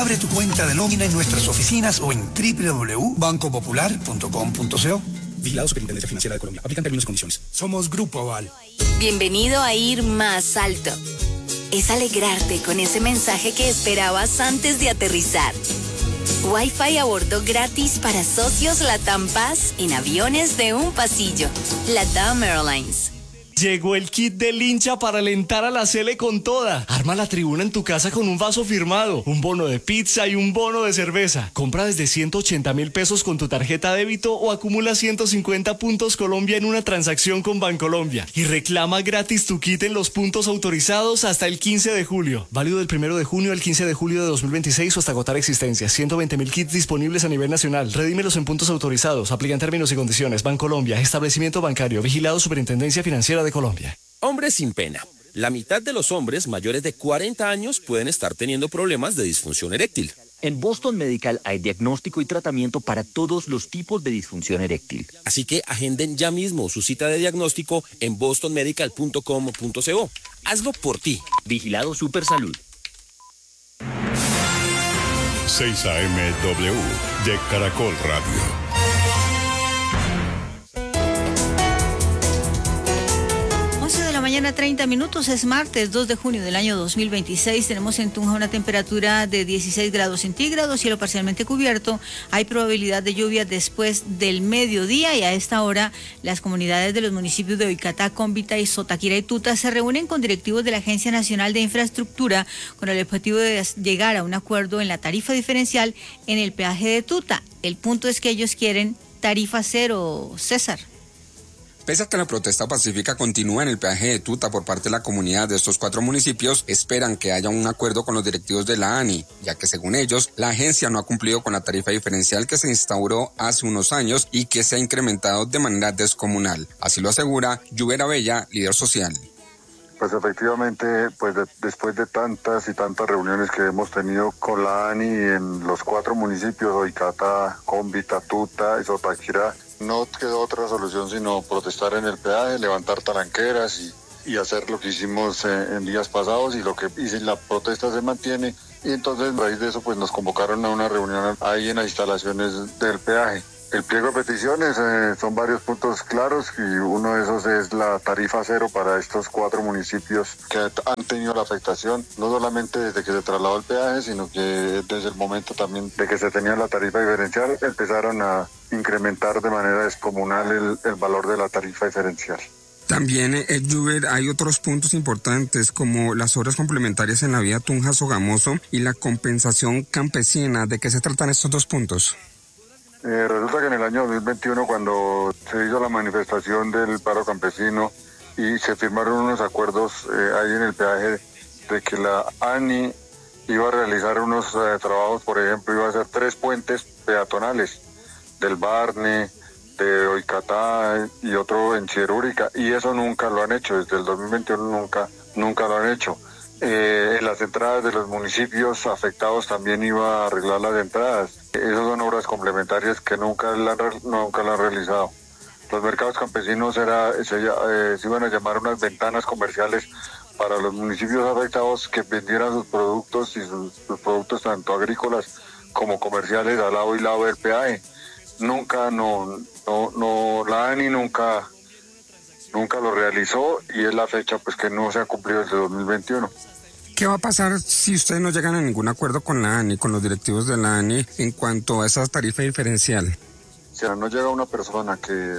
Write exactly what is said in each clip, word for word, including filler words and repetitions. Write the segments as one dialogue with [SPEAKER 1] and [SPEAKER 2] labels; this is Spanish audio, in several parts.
[SPEAKER 1] Abre tu cuenta de nómina en nuestras oficinas o en doble u doble u doble u punto banco popular punto com punto co.
[SPEAKER 2] Vigilado Superintendencia Financiera de Colombia. Aplican términos y condiciones.
[SPEAKER 1] Somos Grupo Aval.
[SPEAKER 3] Bienvenido a Ir Más Alto. Es alegrarte con ese mensaje que esperabas antes de aterrizar. Wi-Fi a bordo gratis para socios Latam Paz en aviones de un pasillo. Latam Airlines.
[SPEAKER 4] Llegó el kit del hincha para alentar a la Sele con toda. Arma la tribuna en tu casa con un vaso firmado, un bono de pizza y un bono de cerveza. Compra desde ciento ochenta mil pesos con tu tarjeta débito o acumula ciento cincuenta puntos Colombia en una transacción con Bancolombia. Y reclama gratis tu kit en los puntos autorizados hasta el quince de julio. Válido del primero de junio al quince de julio de dos mil veintiséis o hasta agotar existencias. ciento veinte mil kits disponibles a nivel nacional. Redímelos en puntos autorizados. Aplican términos y condiciones. Bancolombia, establecimiento bancario, vigilado Superintendencia Financiera de Colombia.
[SPEAKER 5] Hombres sin pena. La mitad de los hombres mayores de cuarenta años pueden estar teniendo problemas de disfunción eréctil.
[SPEAKER 6] En Boston Medical hay diagnóstico y tratamiento para todos los tipos de disfunción eréctil.
[SPEAKER 5] Así que agenden ya mismo su cita de diagnóstico en boston medical punto com punto co. Hazlo por ti.
[SPEAKER 6] Vigilado Supersalud.
[SPEAKER 7] seis A M W de Caracol Radio.
[SPEAKER 8] Mañana treinta minutos, es martes dos de junio del año dos mil veintiséis. Tenemos en Tunja una temperatura de dieciséis grados centígrados, cielo parcialmente cubierto. Hay probabilidad de lluvia después del mediodía y a esta hora las comunidades de los municipios de Oicatá, Cómbita y Sotaquira y Tuta se reúnen con directivos de la Agencia Nacional de Infraestructura con el objetivo de llegar a un acuerdo en la tarifa diferencial en el peaje de Tuta. El punto es que ellos quieren tarifa cero, César.
[SPEAKER 9] Pese a que la protesta pacífica continúa en el peaje de Tuta por parte de la comunidad de estos cuatro municipios, esperan que haya un acuerdo con los directivos de la A N I, ya que según ellos, la agencia no ha cumplido con la tarifa diferencial que se instauró hace unos años y que se ha incrementado de manera descomunal. Así lo asegura Lluvera Bella, líder social.
[SPEAKER 10] Pues efectivamente, pues de, después de tantas y tantas reuniones que hemos tenido con la A N I en los cuatro municipios, Oicatá, Cómbita, Tuta y Sotaquira, no quedó otra solución sino protestar en el peaje, levantar talanqueras y, y hacer lo que hicimos en, en días pasados y lo que y si la protesta se mantiene. Y entonces a raíz de eso pues nos convocaron a una reunión ahí en las instalaciones del peaje. El pliego de peticiones eh, son varios puntos claros y uno de esos es la tarifa cero para estos cuatro municipios que han tenido la afectación, no solamente desde que se trasladó el peaje, sino que desde el momento también de que se tenía la tarifa diferencial, empezaron a incrementar de manera descomunal el, el valor de la tarifa diferencial.
[SPEAKER 9] También, eh, Lluver, hay otros puntos importantes como las obras complementarias en la vía Tunja-Sogamoso y la compensación campesina. ¿De qué se tratan estos dos puntos?
[SPEAKER 10] Eh, resulta que en el año dos mil veintiuno, cuando se hizo la manifestación del paro campesino y se firmaron unos acuerdos eh, ahí en el peaje de que la A N I iba a realizar unos eh, trabajos, por ejemplo, iba a hacer tres puentes peatonales del Barne, de Oicatá y otro en Chirúrica, y eso nunca lo han hecho, desde el dos mil veintiuno nunca, nunca lo han hecho. Eh, en las entradas de los municipios afectados también iba a arreglar las entradas. Esas son obras complementarias que nunca la, nunca la han realizado. Los mercados campesinos era, se, eh, se iban a llamar unas ventanas comerciales para los municipios afectados que vendieran sus productos y sus, sus productos tanto agrícolas como comerciales al lado y lado del peaje. Nunca, no, no, no, la A N I nunca, nunca lo realizó y es la fecha pues que no se ha cumplido desde dos mil veintiuno.
[SPEAKER 9] ¿Qué va a pasar si ustedes no llegan a ningún acuerdo con la A N I, con los directivos de la A N I en cuanto a esa tarifa diferencial?
[SPEAKER 10] Si no llega una persona que,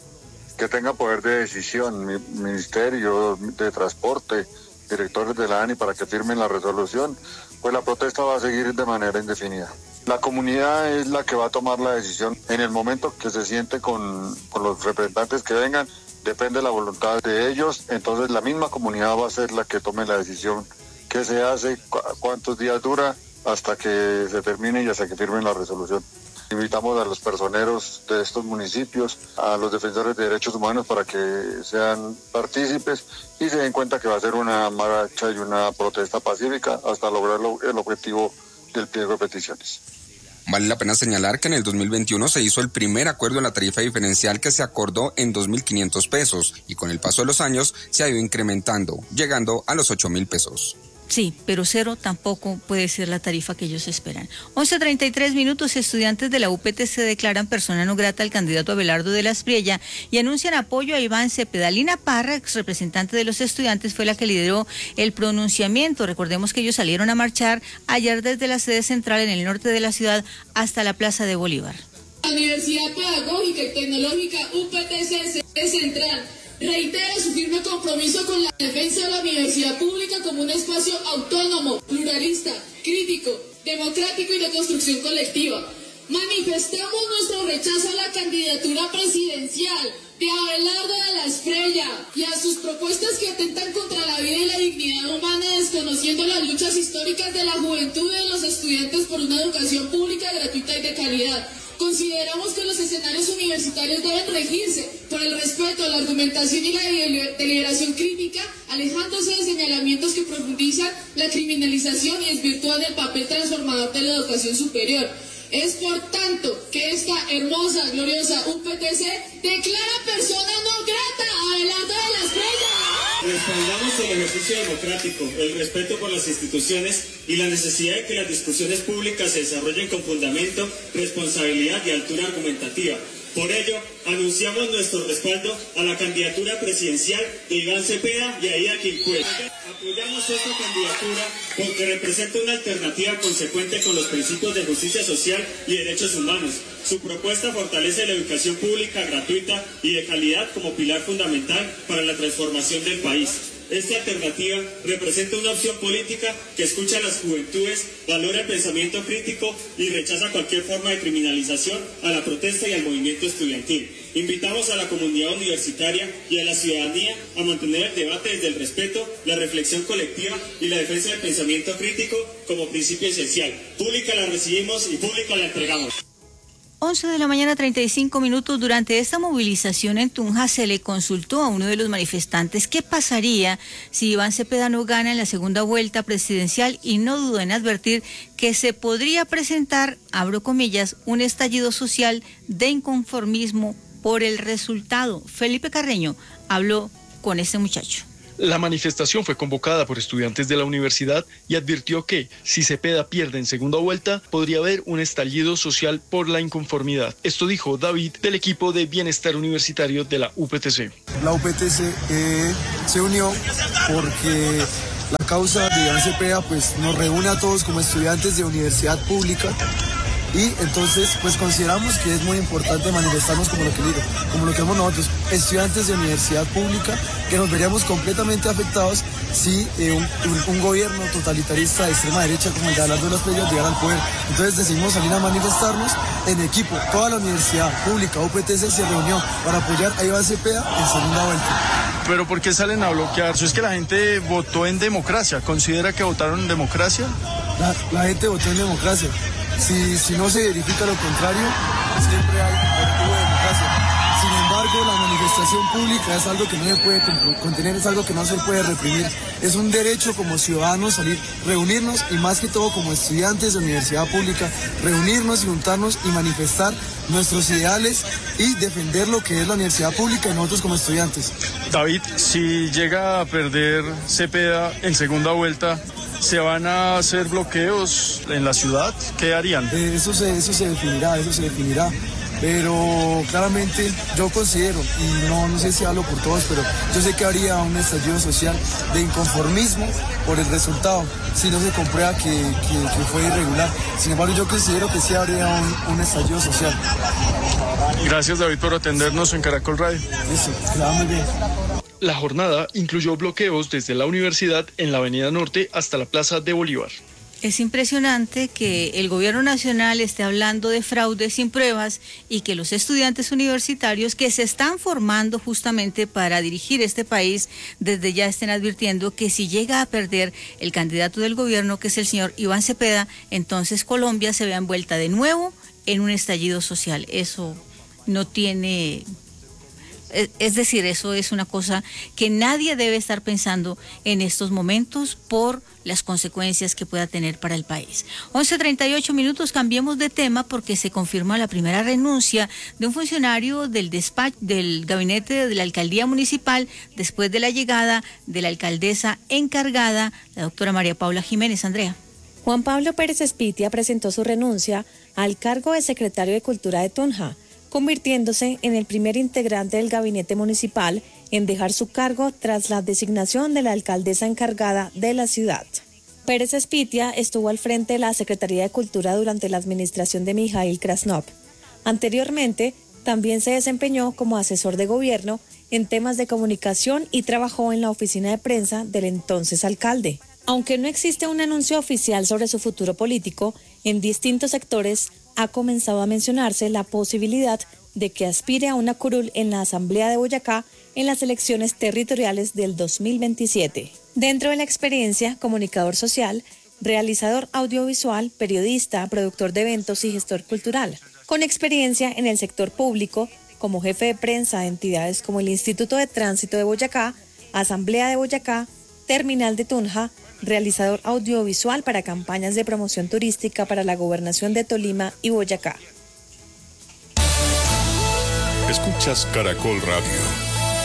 [SPEAKER 10] que tenga poder de decisión, mi, Ministerio de Transporte, directores de la A N I para que firmen la resolución, pues la protesta va a seguir de manera indefinida. La comunidad es la que va a tomar la decisión en el momento que se siente con, con los representantes que vengan, depende de la voluntad de ellos, entonces la misma comunidad va a ser la que tome la decisión. ¿Qué se hace? Cu- ¿Cuántos días dura? Hasta que se termine y hasta que firmen la resolución. Invitamos a los personeros de estos municipios, a los defensores de derechos humanos para que sean partícipes y se den cuenta que va a ser una marcha y una protesta pacífica hasta lograr lo- el objetivo del pliego de peticiones.
[SPEAKER 9] Vale la pena señalar que en el dos mil veintiuno se hizo el primer acuerdo en la tarifa diferencial que se acordó en dos mil quinientos pesos y con el paso de los años se ha ido incrementando, llegando a los ocho mil pesos.
[SPEAKER 8] Sí, pero cero tampoco puede ser la tarifa que ellos esperan. once treinta y tres minutos, estudiantes de la U P T C declaran persona no grata al candidato Abelardo de la Espriella y anuncian apoyo a Iván Cepeda. Lina Parra, ex representante de los estudiantes, fue la que lideró el pronunciamiento. Recordemos que ellos salieron a marchar ayer desde la sede central en el norte de la ciudad hasta la Plaza de Bolívar.
[SPEAKER 11] La Universidad Pedagógica y Tecnológica U P T C sede central reitera su firme compromiso con la defensa de la universidad pública como un espacio autónomo, pluralista, crítico, democrático y de construcción colectiva. Manifestamos nuestro rechazo a la candidatura presidencial de Abelardo de la Espriella y a sus propuestas que atentan contra la vida y la dignidad humana, desconociendo las luchas históricas de la juventud y de los estudiantes por una educación pública, gratuita y de calidad. Consideramos que los escenarios universitarios deben regirse por el respeto a la argumentación y la deliberación crítica, alejándose de señalamientos que profundizan la criminalización y desvirtúan el papel transformador de la educación superior. Es por tanto que esta hermosa, gloriosa U P T C declara persona no grata a Abelardo de la Espriella.
[SPEAKER 12] Respaldamos el ejercicio democrático, el respeto por las instituciones y la necesidad de que las discusiones públicas se desarrollen con fundamento, responsabilidad y altura argumentativa. Por ello, anunciamos nuestro respaldo a la candidatura presidencial de Iván Cepeda y Aida Quincué. Apoyamos esta candidatura porque representa una alternativa consecuente con los principios de justicia social y derechos humanos. Su propuesta fortalece la educación pública gratuita y de calidad como pilar fundamental para la transformación del país. Esta alternativa representa una opción política que escucha a las juventudes, valora el pensamiento crítico y rechaza cualquier forma de criminalización a la protesta y al movimiento estudiantil. Invitamos a la comunidad universitaria y a la ciudadanía a mantener el debate desde el respeto, la reflexión colectiva y la defensa del pensamiento crítico como principio esencial. Pública la recibimos y pública la entregamos.
[SPEAKER 8] once de la mañana, treinta y cinco minutos. Durante esta movilización en Tunja se le consultó a uno de los manifestantes qué pasaría si Iván Cepeda no gana en la segunda vuelta presidencial y no dudó en advertir que se podría presentar, abro comillas, un estallido social de inconformismo por el resultado. Felipe Carreño habló con este muchacho.
[SPEAKER 13] La manifestación fue convocada por estudiantes de la universidad y advirtió que, si Cepeda pierde en segunda vuelta, podría haber un estallido social por la inconformidad. Esto dijo David, del equipo de bienestar universitario de la U P T C.
[SPEAKER 14] La U P T C eh, se unió porque la causa de Iván Cepeda pues, nos reúne a todos como estudiantes de universidad pública. Y entonces, pues consideramos que es muy importante manifestarnos como lo que digo, como lo que hemos nosotros, estudiantes de universidad pública, que nos veríamos completamente afectados si eh, un, un, un gobierno totalitarista de extrema derecha como el de Abelardo de la Espriella llegara al poder. Entonces decidimos salir a manifestarnos en equipo. Toda la universidad pública U P T C se reunió para apoyar a Iván Cepeda en segunda vuelta.
[SPEAKER 13] ¿Pero por qué salen a bloquear? ¿Es que la gente votó en democracia? ¿Considera que votaron en democracia?
[SPEAKER 14] La, la gente votó en democracia. Si, si no se verifica lo contrario, siempre hay motivo de democracia. Sin embargo, la manifestación pública es algo que no se puede contener, es algo que no se puede reprimir. Es un derecho como ciudadanos salir, reunirnos y más que todo como estudiantes de universidad pública, reunirnos y juntarnos y manifestar nuestros ideales y defender lo que es la universidad pública y nosotros como estudiantes.
[SPEAKER 13] David, si llega a perder Cepeda en segunda vuelta, ¿se van a hacer bloqueos en la ciudad? ¿Qué harían?
[SPEAKER 14] Eh, eso, se, eso se definirá, eso se definirá. Pero claramente yo considero, y no, no sé si hablo por todos, pero yo sé que habría un estallido social de inconformismo por el resultado, si no se comprueba que, que, que fue irregular. Sin embargo, yo considero que sí habría un, un estallido social.
[SPEAKER 13] Gracias, David, por atendernos en Caracol Radio.
[SPEAKER 14] Eso, queda muy bien.
[SPEAKER 13] La jornada incluyó bloqueos desde la universidad en la Avenida Norte hasta la Plaza de Bolívar.
[SPEAKER 8] Es impresionante que el gobierno nacional esté hablando de fraude sin pruebas y que los estudiantes universitarios que se están formando justamente para dirigir este país desde ya estén advirtiendo que si llega a perder el candidato del gobierno, que es el señor Iván Cepeda, entonces Colombia se vea envuelta de nuevo en un estallido social. Eso no tiene Es decir, eso es una cosa que nadie debe estar pensando en estos momentos por las consecuencias que pueda tener para el país. once treinta y ocho minutos, cambiemos de tema porque se confirma la primera renuncia de un funcionario del despacho del gabinete de la alcaldía municipal después de la llegada de la alcaldesa encargada, la doctora María Paula Jiménez. Andrea.
[SPEAKER 15] Juan Pablo Pérez Espitia presentó su renuncia al cargo de secretario de Cultura de Tunja, convirtiéndose en el primer integrante del gabinete municipal en dejar su cargo tras la designación de la alcaldesa encargada de la ciudad. Pérez Espitia estuvo al frente de la Secretaría de Cultura durante la administración de Mijail Krasnov. Anteriormente, también se desempeñó como asesor de gobierno en temas de comunicación y trabajó en la oficina de prensa del entonces alcalde. Aunque no existe un anuncio oficial sobre su futuro político, en distintos sectores ha comenzado a mencionarse la posibilidad de que aspire a una curul en la Asamblea de Boyacá en las elecciones territoriales del dos mil veintisiete. Dentro de la experiencia, comunicador social, realizador audiovisual, periodista, productor de eventos y gestor cultural. Con experiencia en el sector público, como jefe de prensa de entidades como el Instituto de Tránsito de Boyacá, Asamblea de Boyacá, Terminal de Tunja, realizador audiovisual para campañas de promoción turística para la gobernación de Tolima y Boyacá.
[SPEAKER 7] Escuchas Caracol Radio.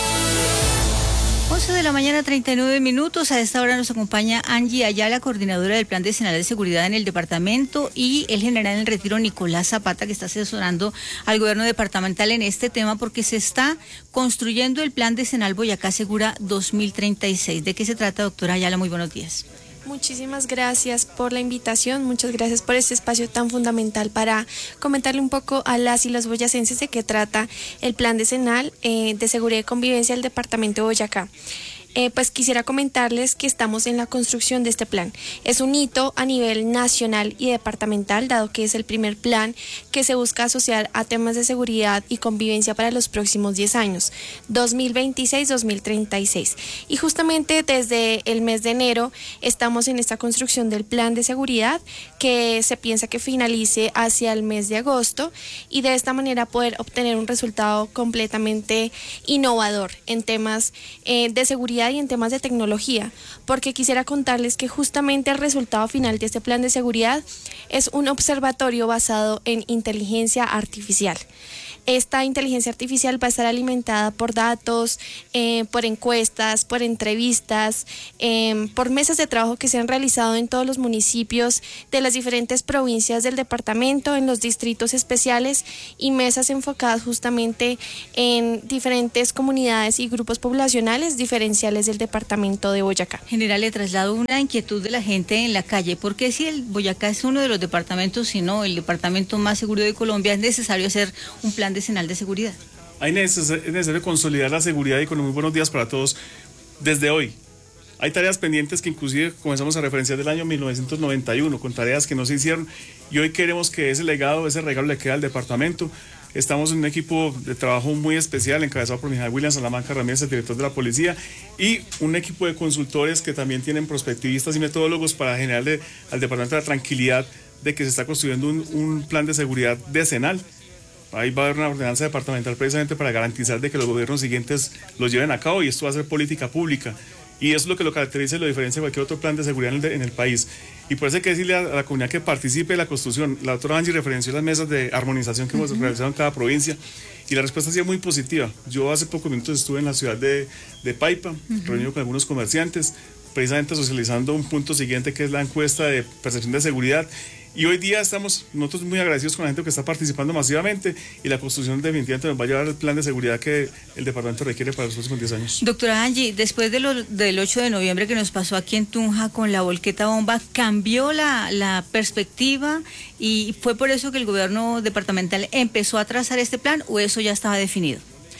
[SPEAKER 8] once de la mañana, treinta y nueve minutos. A esta hora nos acompaña Angie Ayala, coordinadora del Plan Decenal de Seguridad en el departamento, y el general en retiro Nicolás Zapata, que está asesorando al gobierno departamental en este tema porque se está construyendo el Plan Decenal Boyacá Segura dos mil treinta y seis. ¿De qué se trata, doctora Ayala? Muy buenos días.
[SPEAKER 16] Muchísimas gracias por la invitación, muchas gracias por este espacio tan fundamental para comentarle un poco a las y los boyacenses de qué trata el Plan Decenal eh, de Seguridad y Convivencia del Departamento de Boyacá. Eh, pues quisiera comentarles que estamos en la construcción de este plan. Es un hito a nivel nacional y departamental, dado que es el primer plan que se busca asociar a temas de seguridad y convivencia para los próximos diez años, dos mil veintiséis a dos mil treinta y seis. Y justamente desde el mes de enero estamos en esta construcción del plan de seguridad que se piensa que finalice hacia el mes de agosto y de esta manera poder obtener un resultado completamente innovador en temas eh, de seguridad y en temas de tecnología, porque quisiera contarles que justamente el resultado final de este plan de seguridad es un observatorio basado en inteligencia artificial. Esta inteligencia artificial va a estar alimentada por datos, eh, por encuestas, por entrevistas, eh, por mesas de trabajo que se han realizado en todos los municipios de las diferentes provincias del departamento, en los distritos especiales y mesas enfocadas justamente en diferentes comunidades y grupos poblacionales diferenciales del departamento de Boyacá.
[SPEAKER 8] General, le traslado una inquietud de la gente en la calle. ¿Por qué si el Boyacá es uno de los departamentos, si no el departamento más seguro de Colombia, es necesario hacer un plan decenal de seguridad?
[SPEAKER 17] Hay neces- es necesario consolidar la seguridad y con muy buenos días para todos desde hoy. Hay tareas pendientes que inclusive comenzamos a referenciar del año mil novecientos noventa y uno, con tareas que no se hicieron, y hoy queremos que ese legado, ese regalo le quede al departamento. Estamos en un equipo de trabajo muy especial encabezado por Mijail William Salamanca Ramírez, el director de la policía, y un equipo de consultores que también tienen prospectivistas y metodólogos para generarle al departamento la tranquilidad de que se está construyendo un, un plan de seguridad decenal. Ahí va a haber una ordenanza departamental precisamente para garantizar de que los gobiernos siguientes los lleven a cabo, y esto va a ser política pública. Y eso es lo que lo caracteriza y lo diferencia de cualquier otro plan de seguridad en el, en el país. Y por eso hay que decirle a, a la comunidad que participe de la construcción. La doctora Angie referenció las mesas de armonización que hemos uh-huh. realizado en cada provincia, y la respuesta ha sido muy positiva. Yo hace pocos minutos estuve en la ciudad de, de Paipa, uh-huh. reunido con algunos comerciantes, precisamente socializando un punto siguiente que es la encuesta de percepción de seguridad. Y hoy día estamos nosotros muy agradecidos con la gente que está participando masivamente, y la construcción definitivamente nos va a llevar al plan de seguridad que el departamento requiere para los próximos diez años.
[SPEAKER 8] Doctora Angie, después de lo, del ocho de noviembre que nos pasó aquí en Tunja con la volqueta bomba, ¿cambió la, la perspectiva y fue por eso que el gobierno departamental empezó a trazar este plan, o eso ya estaba definido?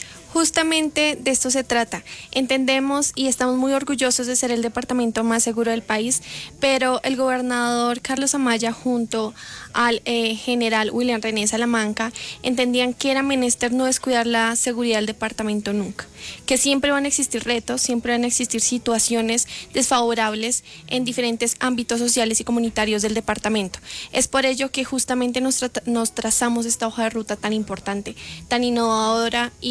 [SPEAKER 16] Justamente de esto se trata. Entendemos y estamos muy orgullosos de ser el departamento más seguro del país, pero el gobernador Carlos Amaya junto al eh, general William René Salamanca entendían que era menester no descuidar la seguridad del departamento nunca, que siempre van a existir retos, siempre van a existir situaciones desfavorables en diferentes ámbitos sociales y comunitarios del departamento. Es por ello que justamente nos, tra- nos trazamos esta hoja de ruta tan importante, tan innovadora y eh,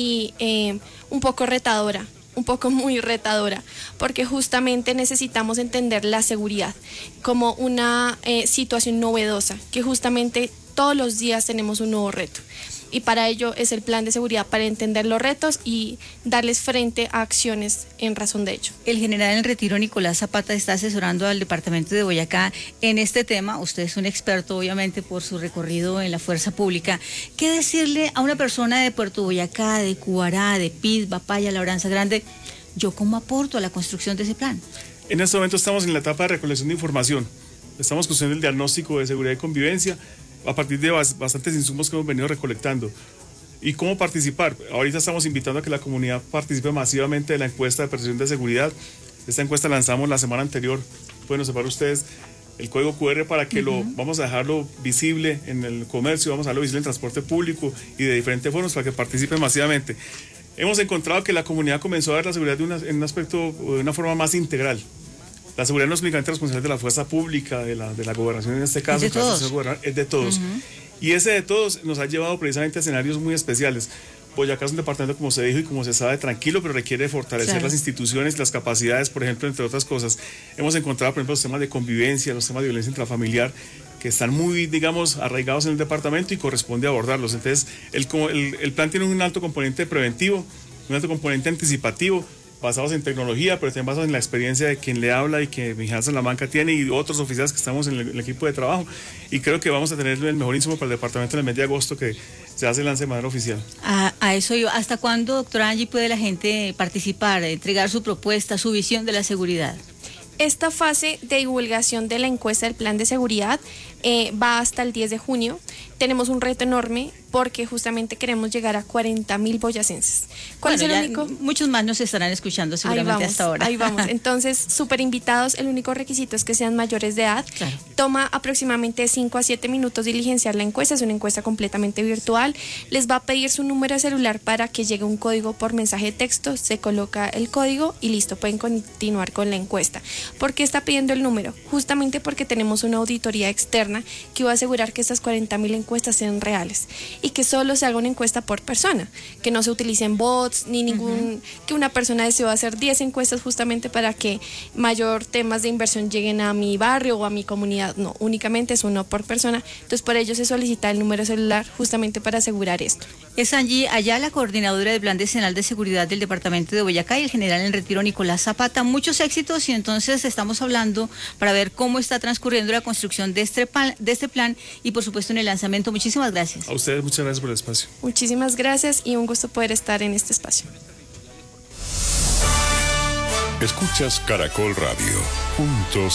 [SPEAKER 16] eh, un poco retadora, un poco muy retadora, porque justamente necesitamos entender la seguridad como una eh, situación novedosa, que justamente todos los días tenemos un nuevo reto. Y para ello es el plan de seguridad, para entender los retos y darles frente a acciones en razón de ello.
[SPEAKER 8] El general en retiro Nicolás Zapata está asesorando al departamento de Boyacá en este tema. Usted es un experto, obviamente, por su recorrido en la fuerza pública. ¿Qué decirle a una persona de Puerto Boyacá, de Cubará, de Pizba, Paya, Labranza Grande? ¿Yo cómo aporto a la construcción de ese plan?
[SPEAKER 17] En este momento estamos en la etapa de recolección de información. Estamos construyendo el diagnóstico de seguridad y convivencia a partir de bastantes insumos que hemos venido recolectando. ¿Y cómo participar? Ahorita estamos invitando a que la comunidad participe masivamente de la encuesta de percepción de seguridad. Esta encuesta lanzamos la semana anterior. Pueden observar ustedes el código cu erre para que uh-huh. lo vamos a dejarlo visible en el comercio, vamos a dejarlo visible en transporte público y de diferentes foros para que participen masivamente. Hemos encontrado que la comunidad comenzó a ver la seguridad de una, en un aspecto, de una forma más integral. La seguridad no es únicamente responsabilidad de la fuerza pública, de la, de la gobernación en este caso,
[SPEAKER 8] es de todos.
[SPEAKER 17] Es de todos. Uh-huh. Y ese de todos nos ha llevado precisamente a escenarios muy especiales. Boyacá es un departamento, como se dijo y como se sabe, tranquilo, pero requiere fortalecer claro. las instituciones, las capacidades, por ejemplo, entre otras cosas. Hemos encontrado, por ejemplo, los temas de convivencia, los temas de violencia intrafamiliar, que están muy, digamos, arraigados en el departamento y corresponde abordarlos. Entonces, el, el, el plan tiene un alto componente preventivo, un alto componente anticipativo, basados en tecnología, pero también basados en la experiencia de quien le habla y que Vigilancia Salamanca tiene y otros oficiales que estamos en el, en el equipo de trabajo. Y creo que vamos a tener el mejor insumo para el departamento en el mes de agosto, que se hace el lance de manera oficial.
[SPEAKER 8] A, a eso yo, ¿hasta cuándo, doctora Angie, puede la gente participar, entregar su propuesta, su visión de la seguridad?
[SPEAKER 16] Esta fase de divulgación de la encuesta del plan de seguridad eh, va hasta el diez de junio. Tenemos un reto enorme porque justamente queremos llegar a cuarenta mil boyacenses. ¿Cuál
[SPEAKER 8] bueno,
[SPEAKER 16] es el único?
[SPEAKER 8] Muchos más nos estarán escuchando seguramente
[SPEAKER 16] ahí vamos,
[SPEAKER 8] hasta ahora.
[SPEAKER 16] Ahí vamos. Entonces, súper invitados. El único requisito es que sean mayores de edad.
[SPEAKER 8] Claro.
[SPEAKER 16] Toma aproximadamente cinco a siete minutos diligenciar la encuesta. Es una encuesta completamente virtual. Les va a pedir su número de celular para que llegue un código por mensaje de texto. Se coloca el código y listo, pueden continuar con la encuesta. ¿Por qué está pidiendo el número? Justamente porque tenemos una auditoría externa que va a asegurar que estas cuarenta mil encuestas sean reales y que solo se haga una encuesta por persona, que no se utilicen bots ni ningún, uh-huh. que una persona deseó hacer diez encuestas justamente para que mayor temas de inversión lleguen a mi barrio o a mi comunidad. No, únicamente es uno por persona. Entonces por ello se solicita el número celular justamente para asegurar esto.
[SPEAKER 8] Es Angie Ayala, coordinadora del Plan Decenal de Seguridad del Departamento de Boyacá, y el general en retiro Nicolás Zapata. Muchos éxitos, y entonces estamos hablando para ver cómo está transcurriendo la construcción de este plan, de este plan y por supuesto en el lanzamiento. Muchísimas gracias.
[SPEAKER 17] A ustedes muchas gracias por el espacio.
[SPEAKER 16] Muchísimas gracias y un gusto poder estar en este espacio.
[SPEAKER 7] Escuchas Caracol Radio. Juntos